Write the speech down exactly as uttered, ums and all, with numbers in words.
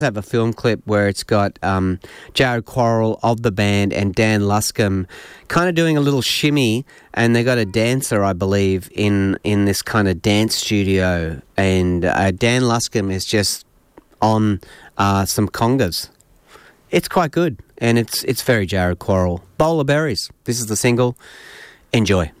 have a film clip where it's got um, Jared Quarrell of the band and Dan Luscombe kind of doing a little shimmy, and they got a dancer, I believe, in in this kind of dance studio, and uh, Dan Luscombe is just on uh, some congas. It's quite good, and it's it's very Jared Quarrell. Bowl of Berries. This is the single. Enjoy.